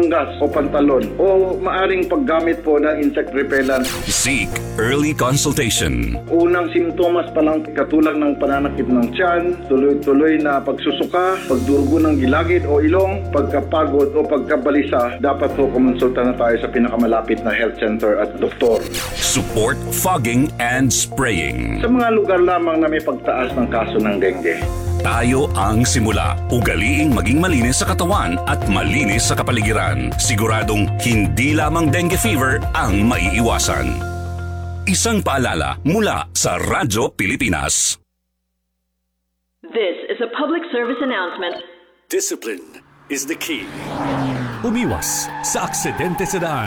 manggas o pantalon o maaring paggamit po ng insect repellent. Seek early consultation. Unang simptomas pa lang katulad ng pananakit ng tiyan, tuloy-tuloy na pagsusuka, pagdurugo ng gilagid o ilong, pagkapagod o pagkabalisa, dapat po kumonsulta na tayo sa pinakamalapit na health center at doktor. Support fogging and spraying. Sa mga lugar lamang na may pagtaas ng kaso ng dengue. Tayo ang simula. Ugaliing maging malinis sa katawan at malinis sa kapaligiran. Siguradong hindi lamang dengue fever ang maiiwasan. Isang paalala mula sa Radyo Pilipinas. This is a public service announcement. Discipline is the key. Umiwas sa aksidente sa daan.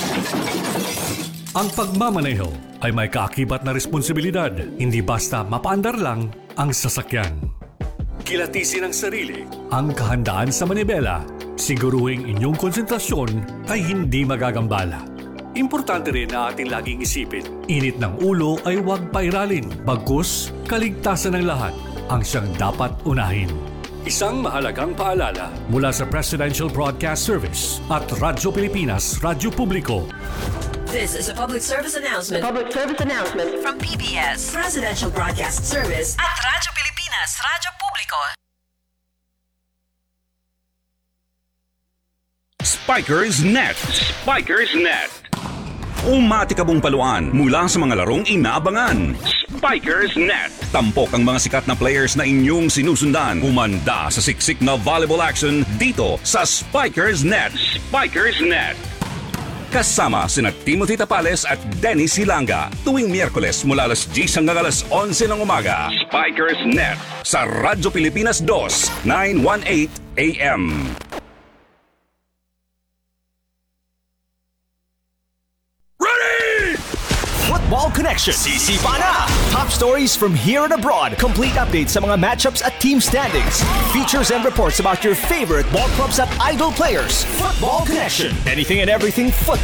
Ang pagmamaneho ay may kaakibat na responsibilidad. Hindi basta mapaandar lang ang sasakyan. Kilatisin ang sarili, ang kahandaan sa manibela. Siguruhing inyong konsentrasyon ay hindi magagambala. Importante rin na ating laging isipin, init ng ulo ay huwag pairalin. Bagkus, kaligtasan ng lahat ang siyang dapat unahin. Isang mahalagang paalala mula sa Presidential Broadcast Service at Radyo Pilipinas, Radyo Publiko. This is a public service announcement. Public service announcement From PBS, Presidential Broadcast Service at Radyo Pilipinas, Radyo Publiko. Spikers Net. Spikers Net. Umatikabong paluan mula sa mga larong inaabangan. Spikers Net. Tampok ang mga sikat na players na inyong sinusundan. Humanda sa siksik na volleyball action dito sa Spikers Net. Spikers Net. Kasama sina Timothy Tapales at Dennis Hilanga tuwing Miyerkules mula alas 10 hanggang alas 11 ng umaga. Spikers Net sa Radyo Pilipinas 2, 918 AM. Football Connection. Sisipa na! Top stories from here and abroad. Complete updates sa mga matchups at team standings. Features and reports about your favorite ball clubs at idol players. Football Connection. Anything and everything football.